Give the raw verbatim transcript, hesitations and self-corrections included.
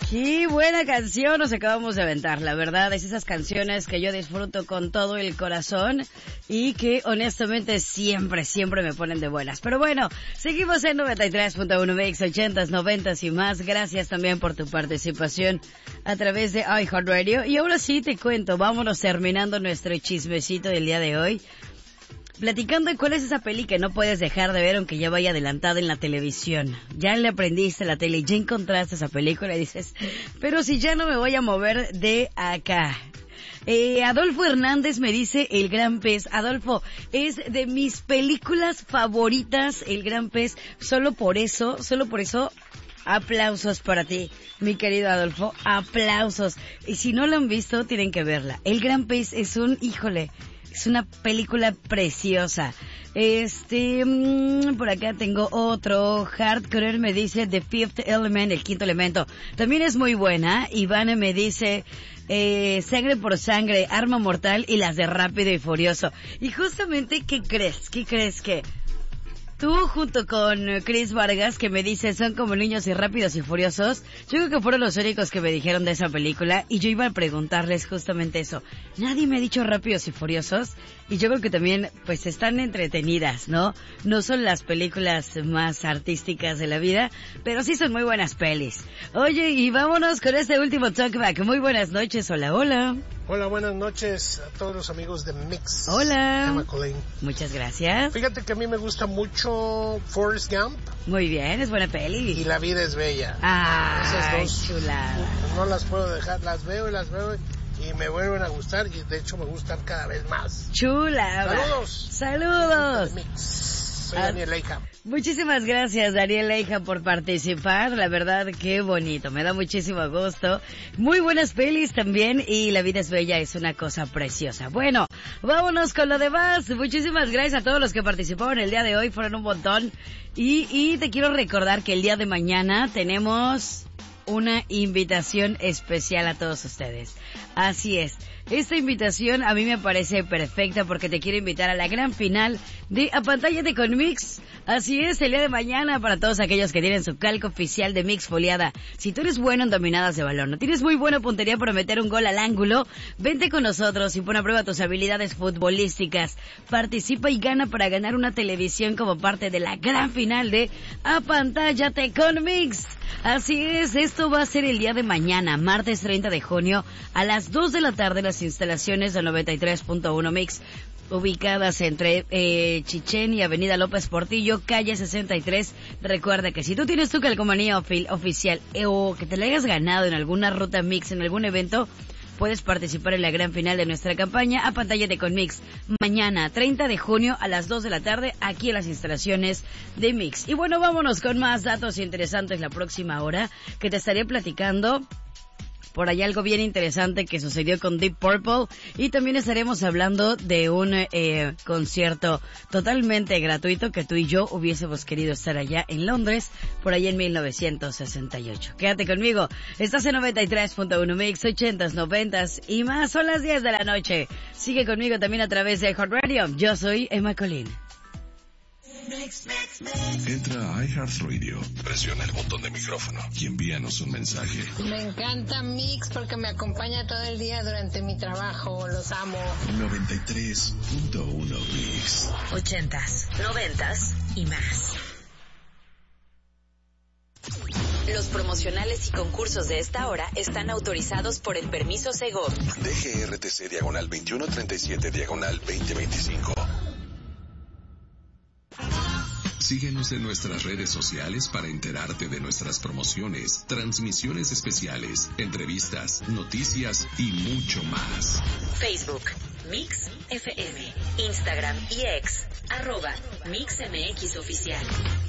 Qué buena canción nos acabamos de aventar, la verdad, es esas canciones que yo disfruto con todo el corazón y que honestamente siempre, siempre me ponen de buenas. Pero bueno, seguimos en noventa y tres punto uno Mix, ochentas, noventas y más. Gracias también por tu participación a través de iHeartRadio. Y ahora sí te cuento, vámonos terminando nuestro chismecito del día de hoy. Platicando de cuál es esa peli que no puedes dejar de ver aunque ya vaya adelantada en la televisión. Ya le aprendiste a la tele, ya encontraste esa película y dices, pero si ya no me voy a mover de acá. Eh, Adolfo Hernández me dice El Gran Pez. Adolfo, es de mis películas favoritas El Gran Pez. Solo por eso, solo por eso, aplausos para ti, mi querido Adolfo. Aplausos. Y si no la han visto, tienen que verla. El Gran Pez es un, híjole... Es una película preciosa. Este, mmm, por acá tengo otro. Hardcore me dice The Fifth Element, el quinto elemento. También es muy buena. Ivana me dice eh, Sangre por Sangre, Arma Mortal y las de Rápido y Furioso. Y justamente, ¿qué crees? ¿Qué crees que? Tú junto con Chris Vargas, que me dice son como niños y rápidos y furiosos, yo creo que fueron los únicos que me dijeron de esa película y yo iba a preguntarles justamente eso. Nadie me ha dicho rápidos y furiosos y yo creo que también pues están entretenidas, ¿no? No son las películas más artísticas de la vida, pero sí son muy buenas pelis. Oye, y vámonos con este último talkback. Muy buenas noches, hola, hola. Hola, buenas noches a todos los amigos de Mix. Hola. Emma Colleen. Muchas gracias. Fíjate que a mí me gusta mucho Forrest Gump. Muy bien, es buena peli. Y La Vida es Bella. Ah, esas dos chulada. No las puedo dejar, las veo y las veo y me vuelven a gustar y de hecho me gustan cada vez más. Chula. Saludos. Saludos. Mix. Soy Ah, Daniel Leija. Muchísimas gracias, Daniel Leija, por participar. La verdad, qué bonito. Me da muchísimo gusto. Muy buenas pelis también y La Vida es Bella es una cosa preciosa. Bueno, vámonos con lo demás. Muchísimas gracias a todos los que participaron el día de hoy. Fueron un montón. Y, y te quiero recordar que el día de mañana tenemos una invitación especial a todos ustedes. Así es. Esta invitación a mí me parece perfecta porque te quiero invitar a la gran final de Apantállate con Mix. Así es, el día de mañana para todos aquellos que tienen su calca oficial de Mix foliada. Si tú eres bueno en dominadas de balón, no tienes muy buena puntería para meter un gol al ángulo, vente con nosotros y pon a prueba tus habilidades futbolísticas. Participa y gana para ganar una televisión como parte de la gran final de Apantállate con Mix. Así es, esto va a ser el día de mañana, martes treinta de junio, a las dos de la tarde, en las instalaciones de noventa y tres punto uno Mix, ubicadas entre eh, Chichén y Avenida López Portillo, calle sesenta y tres. Recuerda que si tú tienes tu calcomanía ofi- oficial eh, o que te la hayas ganado en alguna ruta Mix, en algún evento, puedes participar en la gran final de nuestra campaña Apantállate con Mix. Mañana, treinta de junio, a las dos de la tarde, aquí en las instalaciones de Mix. Y bueno, vámonos con más datos interesantes la próxima hora, que te estaré platicando por ahí algo bien interesante que sucedió con Deep Purple y también estaremos hablando de un eh, concierto totalmente gratuito que tú y yo hubiésemos querido estar allá en Londres por ahí en mil novecientos sesenta y ocho. Quédate conmigo, estás en noventa y tres punto uno Mix, ochentas, noventas y más, son las diez de la noche. Sigue conmigo también a través de Hot Radio. Yo soy Emma Colleen. Entra a iHeartRadio, presiona el botón de micrófono y envíanos un mensaje. Me encanta Mix porque me acompaña todo el día durante mi trabajo, los amo. noventa y tres punto uno Mix. Ochentas, noventas y más. Los promocionales y concursos de esta hora están autorizados por el permiso Segov. D G R T C diagonal veintiuno treinta y siete diagonal veinte veinticinco. Síguenos en nuestras redes sociales para enterarte de nuestras promociones, transmisiones especiales, entrevistas, noticias y mucho más. Facebook, Mix F M, Instagram y X, arroba Mix M X Oficial.